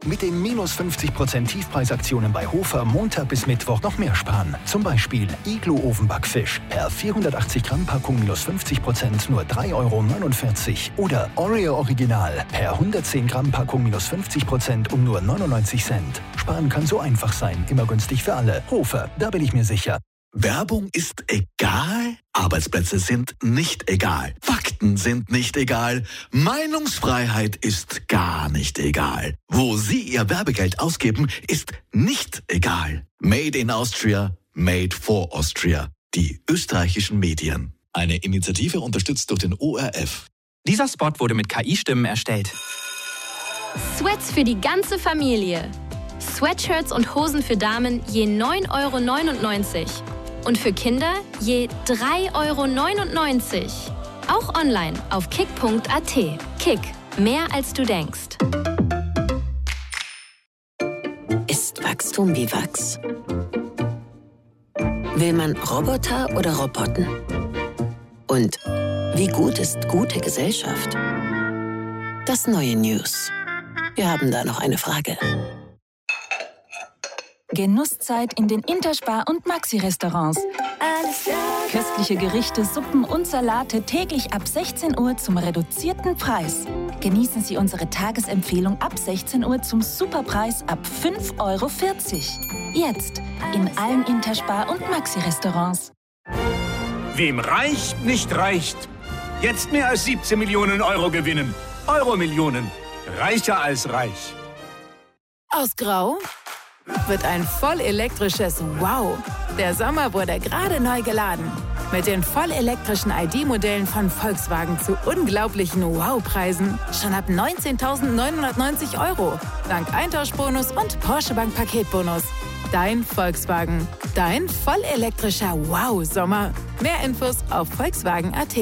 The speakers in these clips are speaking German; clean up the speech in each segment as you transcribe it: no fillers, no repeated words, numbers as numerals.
Mit den minus 50% Tiefpreisaktionen bei Hofer Montag bis Mittwoch noch mehr sparen. Zum Beispiel Iglo-Ofenbackfisch per 480 Gramm Packung minus 50% nur 3,49 € oder Oreo Original per 110 Gramm Packung minus 50% um nur 99 Cent. Sparen kann so einfach sein, immer günstig für alle. Hofer, da bin ich mir sicher. Werbung ist egal? Arbeitsplätze sind nicht egal. Fakten sind nicht egal. Meinungsfreiheit ist gar nicht egal. Wo Sie Ihr Werbegeld ausgeben, ist nicht egal. Made in Austria, made for Austria. Die österreichischen Medien. Eine Initiative unterstützt durch den ORF. Dieser Spot wurde mit KI-Stimmen erstellt. Sweats für die ganze Familie. Sweatshirts und Hosen für Damen je 9,99 € und für Kinder je 3,99 €. Auch online auf kick.at. Kick, mehr als du denkst. Ist Wachstum wie Wachs? Will man Roboter oder Roboten? Und wie gut ist gute Gesellschaft? Das neue News. Wir haben da noch eine Frage. Genusszeit in den Interspar- und Maxi-Restaurants. Köstliche Gerichte, Suppen und Salate täglich ab 16 Uhr zum reduzierten Preis. Genießen Sie unsere Tagesempfehlung ab 16 Uhr zum Superpreis ab 5,40 €. Jetzt in allen Interspar- und Maxi-Restaurants. Wem reicht, nicht reicht. Jetzt mehr als 17 Millionen € gewinnen. Euro-Millionen. Reicher als reich. Aus Grau wird ein vollelektrisches Wow. Der Sommer wurde gerade neu geladen. Mit den vollelektrischen ID-Modellen von Volkswagen zu unglaublichen Wow-Preisen. Schon ab 19.990 €. Dank Eintauschbonus und Porsche Bank Paketbonus. Dein Volkswagen. Dein vollelektrischer Wow-Sommer. Mehr Infos auf volkswagen.at.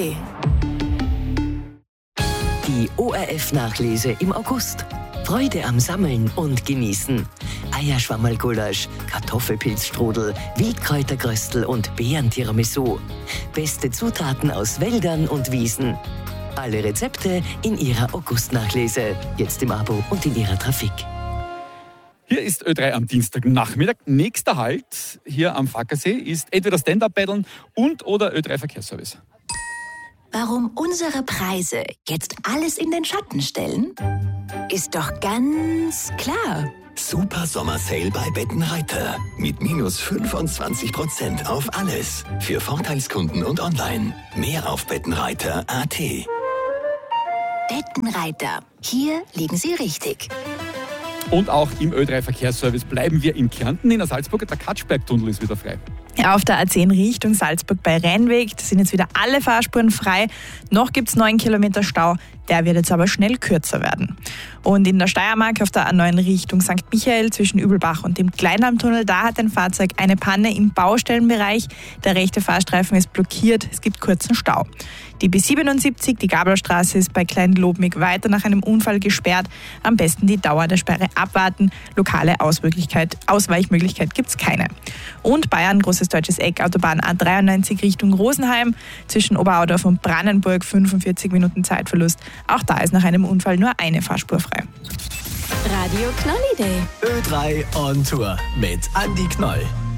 Die ORF-Nachlese im August. Freude am Sammeln und Genießen. Eierschwammerlgulasch, Kartoffelpilzstrudel, Wildkräutergröstel und Beeren-Tiramisu. Beste Zutaten aus Wäldern und Wiesen. Alle Rezepte in Ihrer August-Nachlese. Jetzt im Abo und in Ihrer Trafik. Hier ist Ö3 am Dienstagnachmittag. Nächster Halt hier am Fackersee ist entweder Stand-Up-Paddeln und oder Ö3 Verkehrsservice. Warum unsere Preise jetzt alles in den Schatten stellen? Ist doch ganz klar. Super Sommer-Sale bei Bettenreiter. Mit minus 25% auf alles. Für Vorteilskunden und online. Mehr auf bettenreiter.at. Bettenreiter. Hier liegen Sie richtig. Und auch im Ö3 Verkehrsservice bleiben wir in Kärnten. In der Salzburger, der Katschberg-Tunnel ist wieder frei. Auf der A10 Richtung Salzburg bei Rennweg, da sind jetzt wieder alle Fahrspuren frei. Noch gibt es 9 Kilometer Stau, der wird jetzt aber schnell kürzer werden. Und in der Steiermark auf der A9 Richtung St. Michael zwischen Übelbach und dem Kleinalmtunnel, da hat ein Fahrzeug eine Panne im Baustellenbereich. Der rechte Fahrstreifen ist blockiert, es gibt kurzen Stau. Die B77, die Gablerstraße, ist bei Kleinlobmig weiter nach einem Unfall gesperrt. Am besten die Dauer der Sperre abwarten. Lokale Ausweichmöglichkeit gibt es keine. Und Bayern, großes deutsches Eck, Autobahn A93 Richtung Rosenheim. Zwischen Oberaudorf und Brannenburg 45 Minuten Zeitverlust. Auch da ist nach einem Unfall nur eine Fahrspur frei. Radio Knolli Day. Ö3 on Tour mit Andi Knoll.